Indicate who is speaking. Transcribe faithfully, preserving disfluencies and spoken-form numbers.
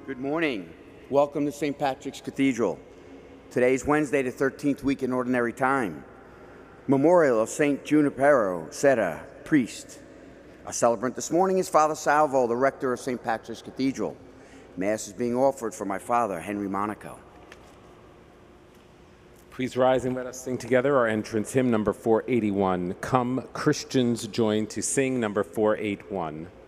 Speaker 1: Good morning. Welcome to Saint Patrick's Cathedral. Today is Wednesday, the thirteenth week in Ordinary Time. Memorial of Saint Junipero Serra, priest. Our celebrant this morning is Father Salvo, the rector of Saint Patrick's Cathedral. Mass is being offered for my father, Henry Monaco.
Speaker 2: Please rise and let us sing together our entrance hymn number four eighty-one. Come, Christians, join to sing number four eighty-one.